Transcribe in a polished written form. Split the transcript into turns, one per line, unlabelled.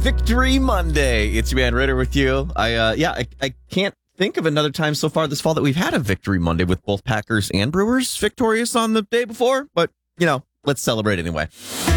Victory Monday. It's your man Ritter with you. I can't think of another time so far this fall that we've had a Victory Monday with both Packers and Brewers victorious on the day before, but, let's celebrate anyway.